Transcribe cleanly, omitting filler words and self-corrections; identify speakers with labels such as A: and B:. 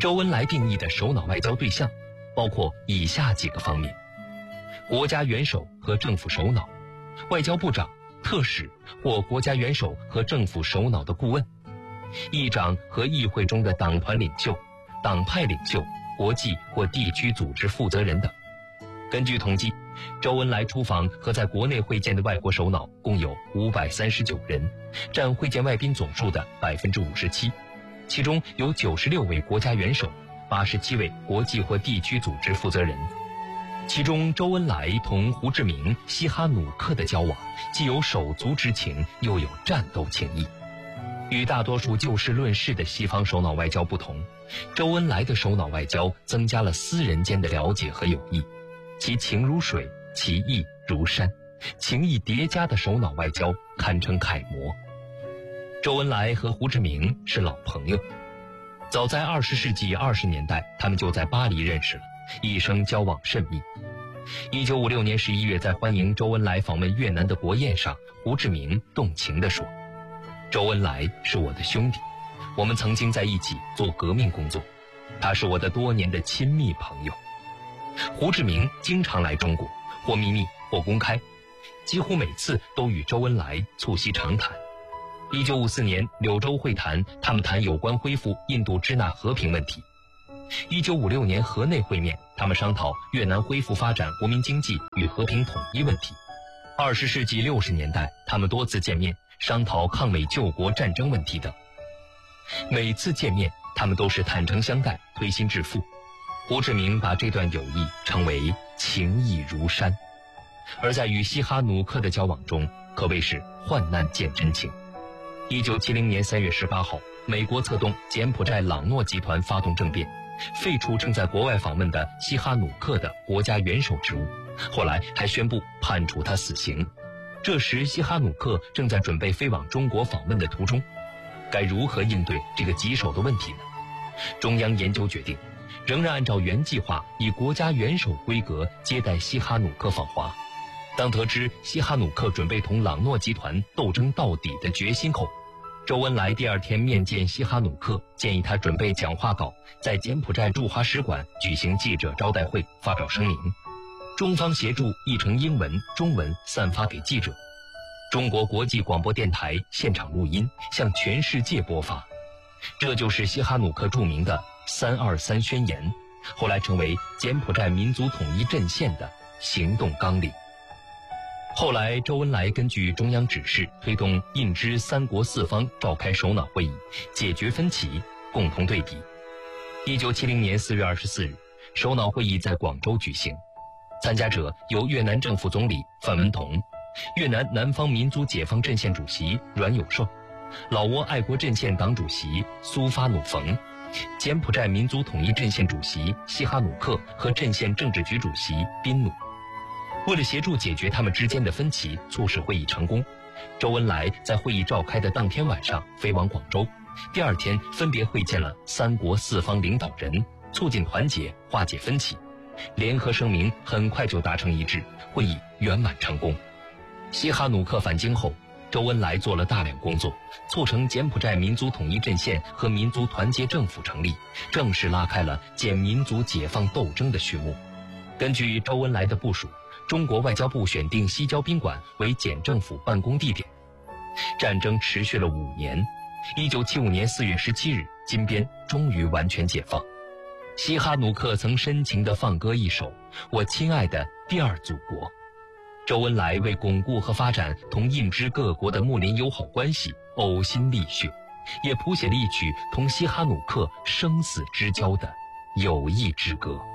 A: 周恩来定义的首脑外交对象包括以下几个方面：国家元首和政府首脑、外交部长、特使或国家元首和政府首脑的顾问、议长和议会中的党团领袖、党派领袖、国际或地区组织负责人等。根据统计，周恩来出访和在国内会见的外国首脑共有539人，占会见外宾总数的57%，其中有96位国家元首，87位国际或地区组织负责人。其中周恩来同胡志明、西哈努克的交往既有手足之情，又有战斗情谊。与大多数就事论事的西方首脑外交不同，周恩来的首脑外交增加了私人间的了解和友谊，其情如水，其义如山，情谊叠加的首脑外交堪称楷模。周恩来和胡志明是老朋友，早在20世纪20年代，他们就在巴黎认识了，一生交往甚密。1956年11月，在欢迎周恩来访问越南的国宴上，胡志明动情地说：“周恩来是我的兄弟，我们曾经在一起做革命工作，他是我的多年的亲密朋友。”胡志明经常来中国，或秘密或公开，几乎每次都与周恩来促膝长谈。1954年柳州会谈，他们谈有关恢复印度支那和平问题。1956年河内会面，他们商讨越南恢复发展国民经济与和平统一问题。20世纪60年代，他们多次见面，商讨抗美救国战争问题等。每次见面，他们都是坦诚相待，推心置腹。胡志明把这段友谊称为情义如山，而在与西哈努克的交往中，可谓是患难见真情。1970年3月18号，美国策动柬埔寨朗诺集团发动政变，废除正在国外访问的西哈努克的国家元首职务，后来还宣布判处他死刑。这时西哈努克正在准备飞往中国访问的途中，该如何应对这个棘手的问题呢？中央研究决定，仍然按照原计划以国家元首规格接待西哈努克访华。当得知西哈努克准备同朗诺集团斗争到底的决心后，周恩来第二天面见西哈努克，建议他准备讲话稿，在柬埔寨驻华使馆举行记者招待会，发表声明，中方协助译成英文、中文散发给记者，中国国际广播电台现场录音，向全世界播发。这就是西哈努克著名的323宣言，后来成为柬埔寨民族统一阵线的行动纲领。后来周恩来根据中央指示，推动印支三国四方召开首脑会议，解决分歧，共同对敌。1970年4月24日，首脑会议在广州举行，参加者有越南政府总理范文同、越南南方民族解放阵线主席阮有寿、老挝爱国阵线党主席苏发努冯、柬埔寨民族统一阵线主席西哈努克和阵线政治局主席宾努。为了协助解决他们之间的分歧，促使会议成功，周恩来在会议召开的当天晚上飞往广州，第二天分别会见了三国四方领导人，促进团结，化解分歧。联合声明很快就达成一致，会议圆满成功。西哈努克返京后，周恩来做了大量工作，促成柬埔寨民族统一阵线和民族团结政府成立，正式拉开了柬民族解放斗争的序幕。根据周恩来的部署，中国外交部选定西郊宾馆为柬政府办公地点。战争持续了5年，1975年4月17日，金边终于完全解放。西哈努克曾深情地放歌一首《我亲爱的第二祖国》。周恩来为巩固和发展同印支各国的睦邻友好关系呕心沥血，也谱写了一曲同西哈努克生死之交的友谊之歌。